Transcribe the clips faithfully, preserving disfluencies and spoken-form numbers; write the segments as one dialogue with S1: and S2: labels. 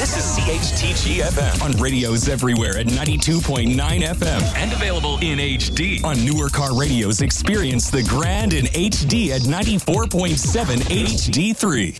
S1: This is C H T G F M on radios everywhere at ninety-two point nine F M and available in H D. On newer car radios, experience the grand in H D at ninety-four point seven H D three.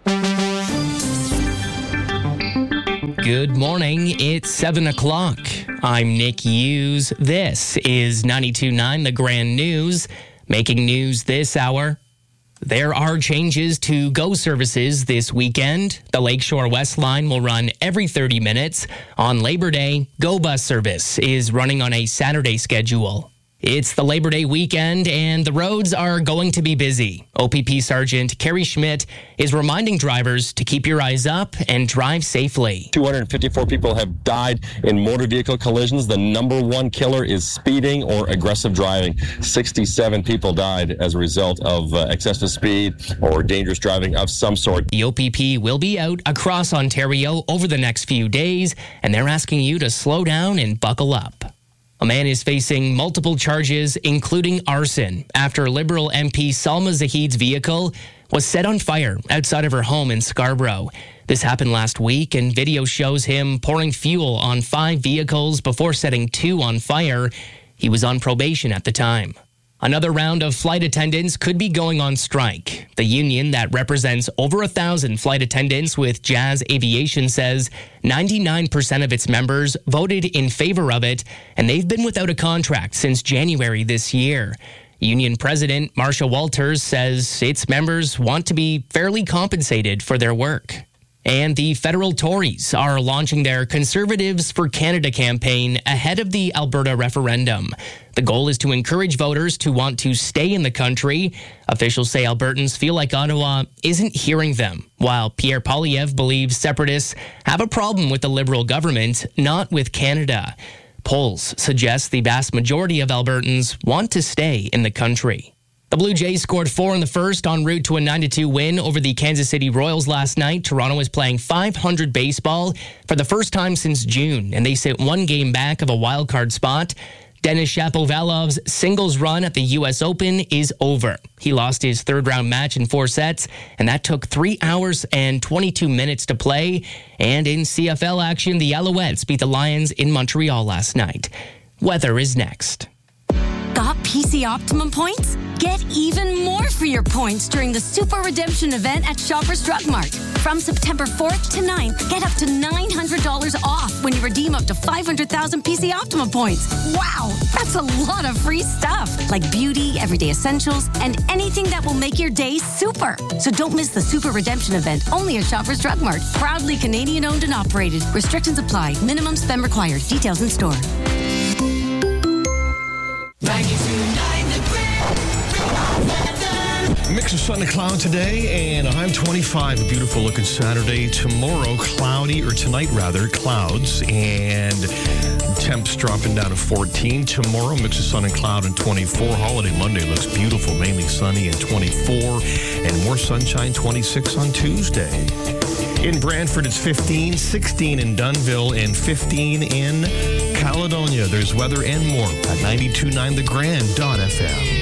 S2: Good morning. It's seven o'clock. I'm Nick Hughes. This is ninety-two point nine The Grand News. Making news this hour. There are changes to GO services this weekend. The Lakeshore West Line will run every thirty minutes. On Labor Day, GO Bus service is running on a Saturday schedule. It's the Labor Day weekend, and the roads are going to be busy. O P P Sergeant Kerry Schmidt is reminding drivers to keep your eyes up and drive safely.
S3: two hundred fifty-four people have died in motor vehicle collisions. The number one killer is speeding or aggressive driving. sixty-seven people died as a result of uh, excessive speed or dangerous driving of some sort.
S2: The O P P will be out across Ontario over the next few days, and they're asking you to slow down and buckle up. A man is facing multiple charges, including arson, after Liberal M P Salma Zahid's vehicle was set on fire outside of her home in Scarborough. This happened last week, and video shows him pouring fuel on five vehicles before setting two on fire. He was on probation at the time. Another round of flight attendants could be going on strike. The union that represents over a thousand flight attendants with Jazz Aviation says ninety-nine percent of its members voted in favor of it, and they've been without a contract since January this year. Union President Marsha Walters says its members want to be fairly compensated for their work. And the federal Tories are launching their Conservatives for Canada campaign ahead of the Alberta referendum. The goal is to encourage voters to want to stay in the country. Officials say Albertans feel like Ottawa isn't hearing them, while Pierre Poilievre believes separatists have a problem with the Liberal government, not with Canada. Polls suggest the vast majority of Albertans want to stay in the country. The Blue Jays scored four in the first en route to a nine to two win over the Kansas City Royals last night. Toronto is playing five hundred baseball for the first time since June, and they sit one game back of a wild card spot. Denis Shapovalov's singles run at the U S Open is over. He lost his third-round match in four sets, and that took three hours and twenty-two minutes to play. And in C F L action, the Alouettes beat the Lions in Montreal last night. Weather is next.
S4: Got P C Optimum points? Get even more for your points during the Super Redemption event at Shoppers Drug Mart. From September fourth to ninth, get up to nine hundred dollars off when you redeem up to five hundred thousand P C Optimum points. Wow, that's a lot of free stuff, like beauty, everyday essentials, and anything that will make your day super. So don't miss the Super Redemption event, only at Shoppers Drug Mart. Proudly Canadian owned and operated. Restrictions apply. Minimum spend required. Details in store.
S5: Mix of sun and cloud today, and a high of twenty-five. A beautiful looking Saturday. Tomorrow, cloudy, or tonight rather, clouds, and temps dropping down to fourteen. Tomorrow, mix of sun and cloud and twenty-four. Holiday Monday looks beautiful, mainly sunny and twenty-four, and more sunshine, twenty-six on Tuesday. In Brantford, it's fifteen, sixteen in Dunnville, and fifteen in Caledonia. There's weather and more at ninety-two point nine the grand dot f m.